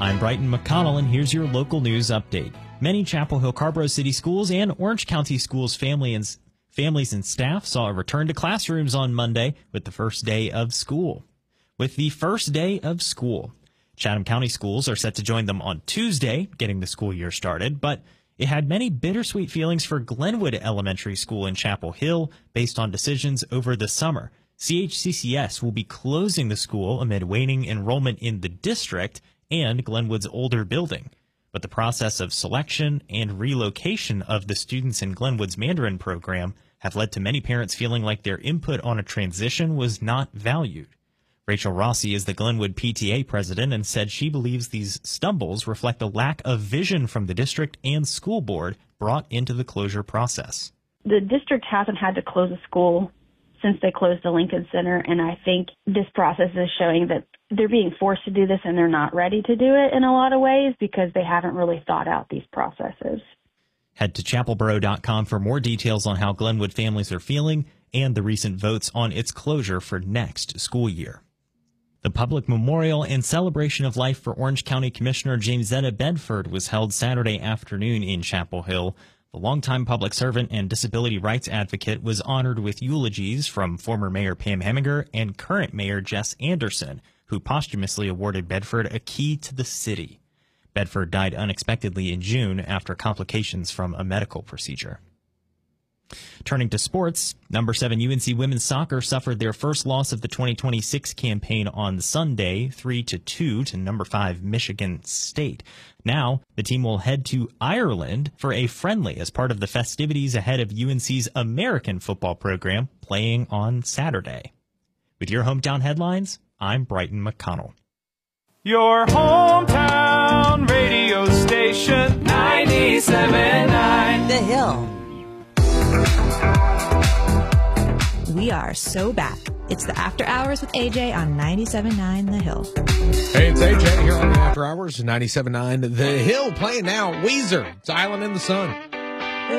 I'm Brighton McConnell, and here's your local news update. Many Chapel Hill Carborough City Schools and Orange County Schools families and staff saw a return to classrooms on Monday with the first day of school. Chatham County schools are set to join them on Tuesday, getting the school year started, but it had many bittersweet feelings for Glenwood Elementary School in Chapel Hill based on decisions over the summer. CHCCS will be closing the school amid waning enrollment in the district and Glenwood's older building. But the process of selection and relocation of the students in Glenwood's Mandarin program have led to many parents feeling like their input on a transition was not valued. Rachel Rossi is the Glenwood PTA president and said she believes these stumbles reflect a lack of vision from the district and school board brought into the closure process. The district hasn't had to close a school since they closed the Lincoln Center, and I think this process is showing that they're being forced to do this and they're not ready to do it in a lot of ways because they haven't really thought out these processes. Head to chapelboro.com for more details on how Glenwood families are feeling and the recent votes on its closure for next school year. The public memorial and celebration of life for Orange County Commissioner Jamesetta Bedford was held Saturday afternoon in Chapel Hill. The longtime public servant and disability rights advocate was honored with eulogies from former Mayor Pam Heminger and current Mayor Jess Anderson, who posthumously awarded Bedford a key to the city. Bedford died unexpectedly in June after complications from a medical procedure. Turning to sports, number 7 UNC women's soccer suffered their first loss of the 2026 campaign on Sunday, 3-2 to number 5 Michigan State. Now, the team will head to Ireland for a friendly as part of the festivities ahead of UNC's American football program playing on Saturday. With your hometown headlines, I'm Brighton McConnell. Your hometown radio station, 97.9 The Hill. We are so back. It's the After Hours with AJ on 97.9 The Hill. Hey, it's AJ here on the After Hours, 97.9 The Hill, playing now Weezer. It's Island in the Sun.